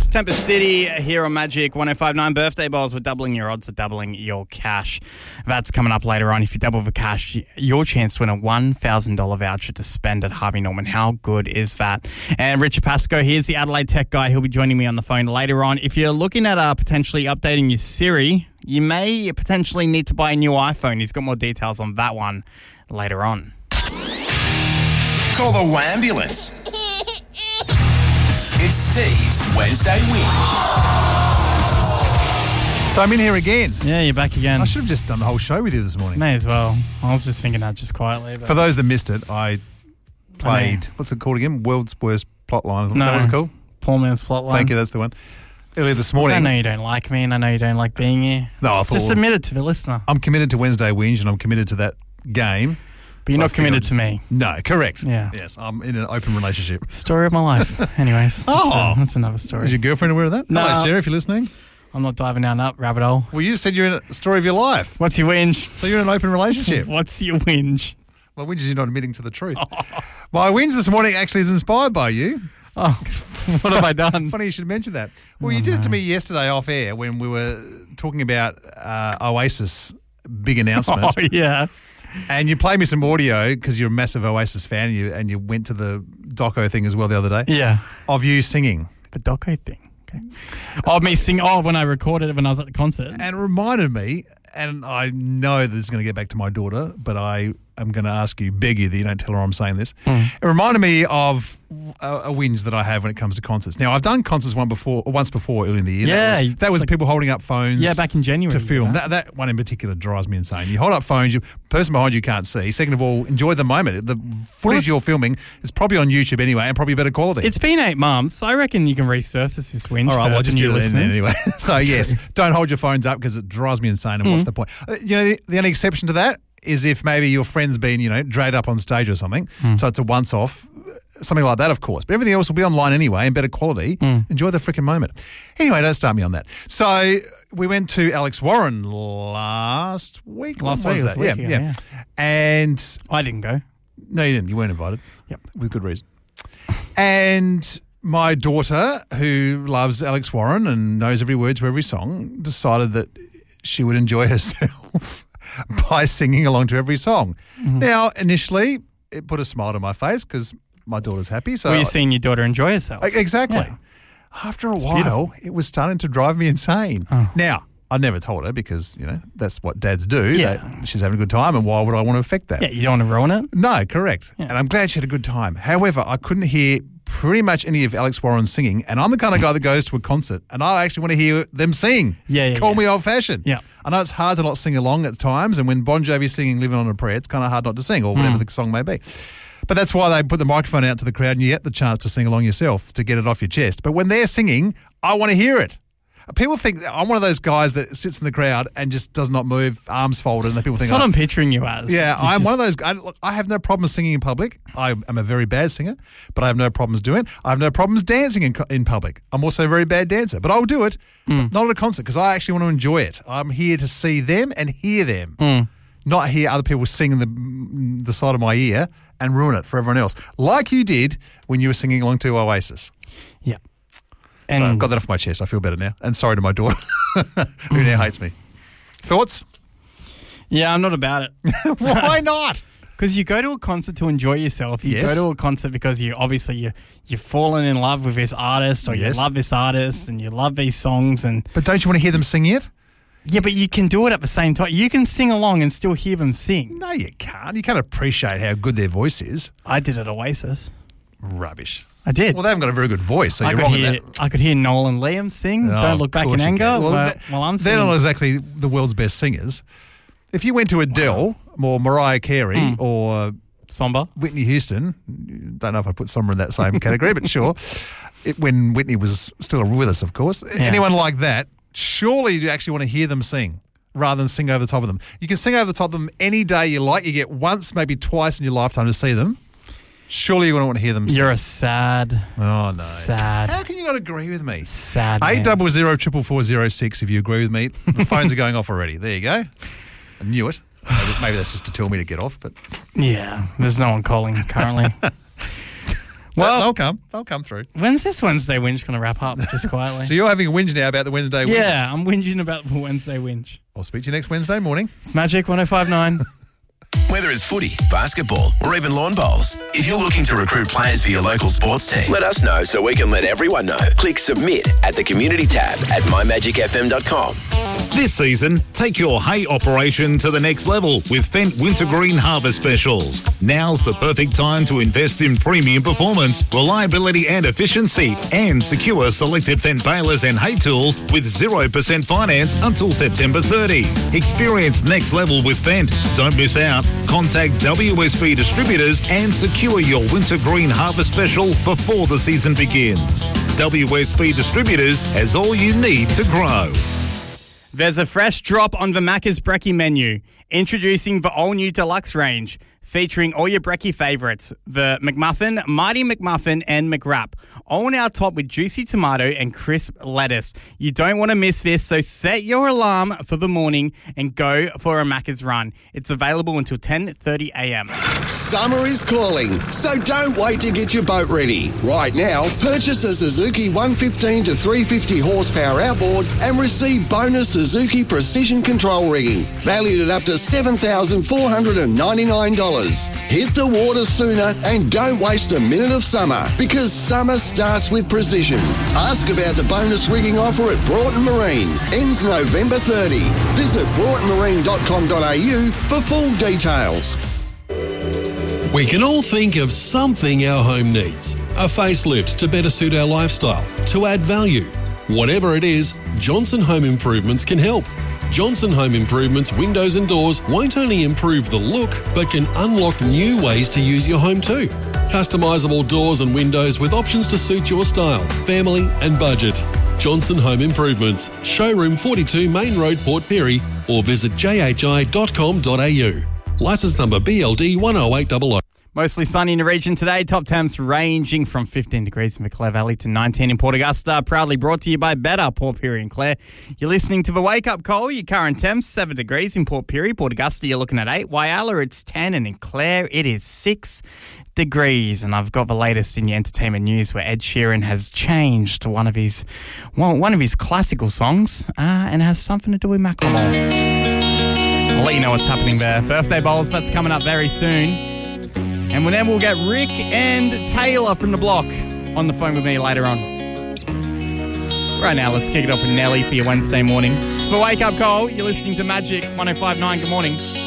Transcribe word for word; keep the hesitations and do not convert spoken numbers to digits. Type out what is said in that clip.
Tempest City here on Magic one oh five point nine. Birthday bowls. We're doubling your odds of doubling your cash. That's coming up later on. If you double the cash, your chance to win a one thousand dollars voucher to spend at Harvey Norman. How good is that? And Richard Pascoe, here's the Adelaide tech guy. He'll be joining me on the phone later on. If you're looking at uh, potentially updating your Siri, you may potentially need to buy a new iPhone. He's got more details on that one later on. Call the Wambulance. It's Steve's Wednesday Whinge. So I'm in here again. Yeah, you're back again. I should have just done the whole show with you this morning. May as well. I was just thinking that just quietly. But For those that missed it, I played, I mean, what's it called again? World's Worst Plotline. No. That was it called? Poor Man's Plotline. Thank you, that's the one. Earlier this morning. I know you don't like me and I know you don't like being here. No, I thought- Just admit it to the listener. I'm committed to Wednesday Whinge and I'm committed to that game. But you're So I not committed figured- to me. No, correct. Yeah. Yes, I'm in an open relationship. Story of my life. Anyways, Oh. that's, uh, that's another story. Is your girlfriend aware of that? No. Hello, Sarah, if you're listening. I'm not diving down that rabbit hole. Well, you said you're in a story of your life. What's your whinge? So you're in an open relationship. What's your whinge? My whinge is you're not admitting to the truth. My whinge this morning actually is inspired by you. Oh, what have I done? Funny you should mention that. Well, you did it to me yesterday off air when we were talking about uh, Oasis' big announcement. Oh, yeah. And you played me some audio because you're a massive Oasis fan and you, and you went to the doco thing as well the other day. Yeah. Of you singing. The doco thing. Okay. Oh, me sing. Oh, when I recorded it when I was at the concert. And it reminded me, and I know that this is going to get back to my daughter, but I am going to ask you, beg you that you don't tell her I'm saying this. Mm. It reminded me of a, a whinge that I have when it comes to concerts. Now, I've done concerts one before, once before early in the year. Yeah, That was, that was like- people holding up phones. Yeah, back in January. To you did film. that. That, that one in particular drives me insane. You hold up phones, you person behind you can't see. Second of all, enjoy the moment. The footage it's- you're filming is probably on YouTube anyway and probably better quality. It's been eight months. I reckon you can resurface this whinge. All right, for well, I'll just new do it listeners. anyway. So, yes, don't hold your phones up because it drives me insane. And Mm. what's the point? Uh, you know, the, the only exception to that is if maybe your friend's been, you know, dragged up on stage or something. Mm. So it's a once-off, something like that, of course. But everything else will be online anyway and better quality. Mm. Enjoy the freaking moment. Anyway, don't start me on that. So we went to Alex Warren last week. Last When week, was it was that? a week yeah, ago, yeah. yeah. And I didn't go. no, you didn't. You weren't invited. Yep. With good reason. And my daughter, who loves Alex Warren and knows every word to every song, decided that she would enjoy herself by singing along to every song. Mm-hmm. Now, initially, it put a smile to my face because my daughter's happy. So Were you seeing your daughter enjoy herself? E- Exactly. Yeah. After a It's while, beautiful. it was starting to drive me insane. Oh. Now, I never told her because, you know, that's what dads do. Yeah. They- she's having a good time, and why would I want to affect that? Yeah, you don't want to ruin it? No, correct. Yeah. And I'm glad she had a good time. However, I couldn't hear pretty much any of Alex Warren singing, and I'm the kind of guy that goes to a concert, and I actually want to hear them sing. Yeah, yeah, Call yeah. me old-fashioned. Yeah. I know it's hard to not sing along at times, and when Bon Jovi's singing Living on a Prayer, it's kind of hard not to sing, or whatever Mm. the song may be. But that's why they put the microphone out to the crowd and you get the chance to sing along yourself to get it off your chest. But when they're singing, I want to hear it. People think I'm one of those guys that sits in the crowd and just does not move, arms folded, and the people That's think, what oh, I'm picturing you as. yeah, You I'm just- one of those guys. Look, I have no problems singing in public. I am a very bad singer, but I have no problems doing it. I have no problems dancing in, co- in public. I'm also a very bad dancer, but I'll do it, Mm. but not at a concert because I actually want to enjoy it. I'm here to see them and hear them, Mm. not hear other people sing the, the side of my ear and ruin it for everyone else, like you did when you were singing along to Oasis. Yeah. So And I've got that off my chest. I feel better now. And sorry to my daughter, who now hates me. Thoughts? yeah, I'm not about it. Why not? Because you go to a concert to enjoy yourself. You Yes. go to a concert because you obviously you you've fallen in love with this artist, or Yes. you love this artist, and you love these songs. And But don't you want to hear them sing it? yeah, but you can do it at the same time. You can sing along and still hear them sing. No, you can't. You can't appreciate how good their voice is. I did at Oasis. Rubbish. I did. Well, they haven't got a very good voice, so I you're could wrong hear in that. I could hear Noel and Liam sing. Oh, Don't look back of in course you anger. can. Well, while, that- while I'm they're singing. not exactly the world's best singers. If you went to Adele or Mariah Carey Hmm. or Somber. Whitney Houston, don't know if I put Summer in that same category, but sure, it, when Whitney was still with us, of course. Anyone like that, surely you actually want to hear them sing rather than sing over the top of them. You can sing over the top of them any day you like. You get once, maybe twice in your lifetime to see them. Surely you want to hear them sing. You're a sad, Oh, no. sad, How can you not agree with me? sad Eight man. double zero triple four zero six. If you agree with me, the phones are going off already. There you go. I knew it. Maybe, maybe that's just to tell me to get off. But Yeah, there's no one calling currently. Well- they'll come. They'll come through. When's this Wednesday whinge going to wrap up, just quietly? So you're having a whinge now about the Wednesday whinge. Yeah, I'm whinging about the Wednesday whinge. I'll speak to you next Wednesday morning. It's Magic one oh five point nine. Whether it's footy, basketball, or even lawn bowls, if you're looking to recruit players for your local sports team, Let us know so we can let everyone know. Click submit at the community tab at my magic f m dot com. This season, take your hay operation to the next level with Fendt Wintergreen Harvest Specials. Now's the perfect time to invest in premium performance, reliability and efficiency, and secure selected Fendt balers and hay tools with zero percent finance until September thirtieth. Experience next level with Fendt. Don't miss out. Contact W S B Distributors and secure your Wintergreen Harvest Special before the season begins. W S B Distributors has all you need to grow. There's a fresh drop on the Macca's Brekkie menu. Introducing the all-new Deluxe range, featuring all your Brekkie favourites, the McMuffin, Mighty McMuffin and McWrap, all now topped with juicy tomato and crisp lettuce. You don't want to miss this, so set your alarm for the morning and go for a Macca's run. It's available until ten thirty a.m. Summer is calling, so don't wait to get your boat ready. Right now, purchase a Suzuki one fifteen to three fifty horsepower outboard and receive bonus Suzuki Precision Control rigging, valued at up to seven thousand four hundred ninety-nine dollars. Hit the water sooner and don't waste a minute of summer, because summer starts with precision. Ask about the bonus rigging offer at Broughton Marine. Ends November thirtieth. Visit broughton marine dot com dot a u for full details. We can all think of something our home needs. A facelift to better suit our lifestyle, to add value. Whatever it is, Johnson Home Improvements can help. Johnson Home Improvements windows and doors won't only improve the look, but can unlock new ways to use your home too. Customisable doors and windows with options to suit your style, family and budget. Johnson Home Improvements, Showroom forty-two Main Road, Port Pirie, or visit j h i dot com dot a u. Licence number B L D one oh eight double oh. Mostly sunny in the region today. Top temps ranging from fifteen degrees in the Clare Valley to nineteen in Port Augusta. Proudly brought to you by Better, Port Pirie and Clare. You're listening to the Wake Up Call. Your current temps, seven degrees in Port Pirie. Port Augusta, you're looking at eight. Whyalla, it's ten. And in Clare, it is six degrees. And I've got the latest in your entertainment news where Ed Sheeran has changed one of his, well, one of his classical songs uh, and has something to do with Macklemore. I'll let you know what's happening there. Birthday bowls, that's coming up very soon. And then we'll get Rick and Taylor from The Block on the phone with me later on. Right now, let's kick it off with Nelly for your Wednesday morning. It's the Wake Up Call. You're listening to Magic one oh five point nine. Good morning.